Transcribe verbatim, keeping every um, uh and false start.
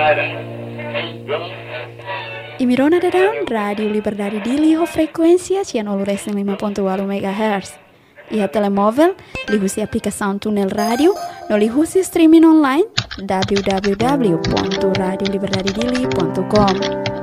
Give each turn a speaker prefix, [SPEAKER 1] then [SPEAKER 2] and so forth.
[SPEAKER 1] Imirona dadang Radio Liberdade Dili ho frekuensia ciano lima ponto delapan megahertz. Ia telemóvel, lihusi aplicação Tunel Radio, no lihusi streaming online w w w ponto radio liberdade dili ponto com.